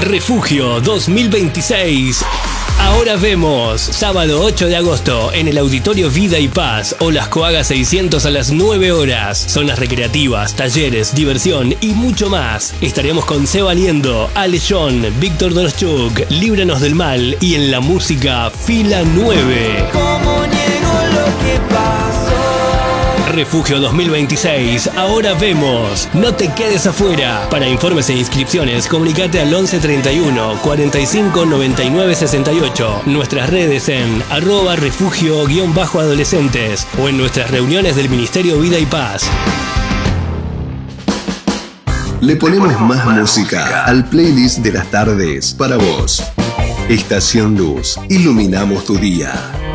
Refugio 2026. Ahora vemos, sábado 8 de agosto, en el Auditorio Vida y Paz, Olas Coaga 600 a las 9 horas. Zonas recreativas, talleres, diversión y mucho más. Estaremos con Seba Liendo, Ale John, Víctor Doroschuk, Líbranos del Mal y en la música Fila 9. ¿Cómo niego lo que pasó? Refugio 2026, ahora vemos. No te quedes afuera. Para informes e inscripciones, comunicate al 11 31 45 99 68. Nuestras redes en @refugio_adolescentes o en nuestras reuniones del Ministerio Vida y Paz. Le ponemos más música al playlist de las tardes para vos. Estación Luz, iluminamos tu día.